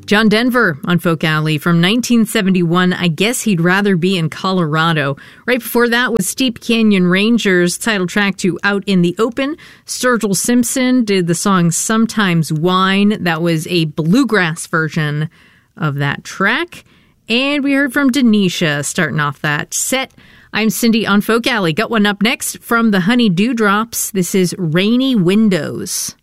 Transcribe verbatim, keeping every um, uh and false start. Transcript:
John Denver on Folk Alley from nineteen seventy-one, I Guess He'd Rather Be in Colorado. Right before that was Steep Canyon Rangers, title track to Out in the Open. Sturgill Simpson did the song Sometimes Wine. That was a bluegrass version of that track. And we heard from Denisha starting off that set. I'm Cindy on Folk Alley. Got one up next from the Honey Dewdrops. This is Rainy Windows.